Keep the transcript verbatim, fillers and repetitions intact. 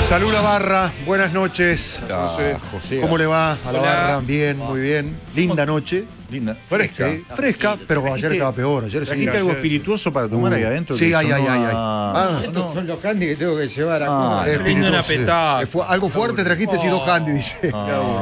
Salud la barra, buenas noches. Ah, José. José. ¿Cómo le va a la Hola. barra? Bien, muy bien. Linda noche. Linda. Fresca. Sí, fresca, pero ayer estaba peor. Ayer sí. ¿Trajiste algo espirituoso para tomar Uh, ahí adentro? sí, que ay, sonó ay, ay, ay. a- Ah, Estos son los candy que tengo que llevar a Ah, Cuba. eh, Lindo una espirituoso, sí. petada. Eh, fue algo fuerte trajiste, sí, dos candy, dice. Ah.